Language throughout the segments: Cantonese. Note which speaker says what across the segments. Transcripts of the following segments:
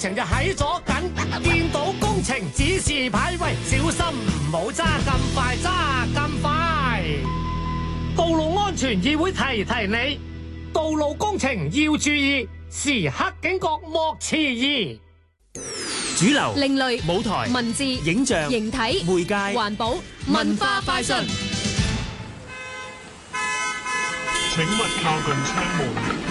Speaker 1: 程就喺左近，見到工程指示牌，喂，小心唔好揸咁快，揸咁快。道路安全議會提提你，道路工程要注意，時刻警覺莫遲疑。
Speaker 2: 主流、
Speaker 3: 另類、
Speaker 2: 舞台、
Speaker 3: 文字、
Speaker 2: 影像、
Speaker 3: 形體、
Speaker 2: 媒介、
Speaker 3: 環保、文化快訊。
Speaker 4: 請勿靠近窗門。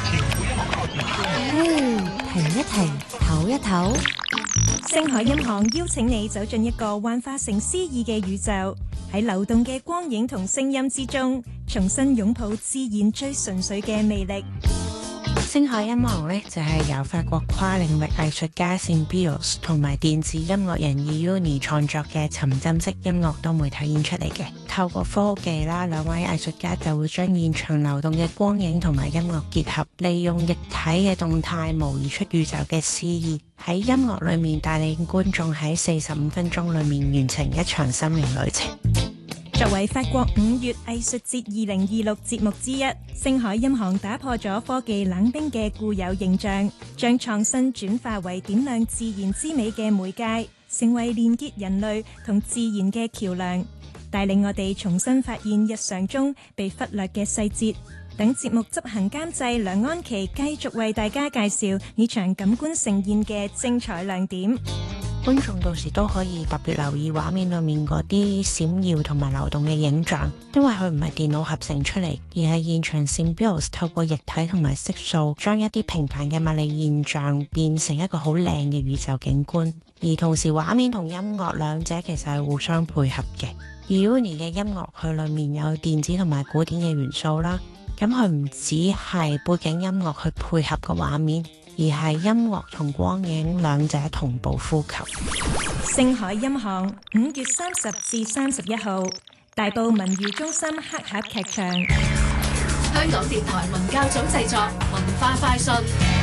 Speaker 5: 停一停，唞一唞。星海音行邀請你走進一個幻化成詩意嘅宇宙，喺流動嘅光影同聲音之中，重新擁抱自然最純粹嘅魅力。
Speaker 6: 星海音樂呢，就係由法國跨領域藝術家 Symbiose 同埋電子音樂人 Euni 創作嘅沉浸式音樂多媒體演出嚟嘅。透過科技啦，兩位藝術家就會將現場流動嘅光影同埋音樂結合，利用液體嘅動態模擬出宇宙嘅詩意，喺音樂裏面帶領觀眾喺45分鐘裏面完成一場心靈旅程。
Speaker 5: 作為法國5月藝術節2026節目之一，星海音行打破咗科技冷冰嘅固有形象，將創新轉化為點亮自然之美嘅媒介，成為連結人類同自然嘅橋樑，帶領我哋重新發現日常中被忽略嘅細節。等節目執行監製梁安琪繼續為大家介紹呢場感官盛宴嘅精彩亮點。
Speaker 6: 觀眾到時都可以特別留意畫面裏面嗰啲閃耀同埋流動嘅影像，因為佢唔係電腦合成出嚟，而係現場 Symbiose 透過液體同埋色素，將一啲平凡嘅物理現象變成一個好靚嘅宇宙景觀。而同時畫面同音樂兩者其實係互相配合嘅。而 Euni 嘅音樂佢裏面有電子同埋古典嘅元素啦，咁佢唔只係背景音樂去配合個畫面，而係音樂同光影兩者同步呼吸。
Speaker 5: 星海音行5月30至31號，大埔文娛中心黑盒劇場。
Speaker 3: 香港電台文教組製作，文化快訊。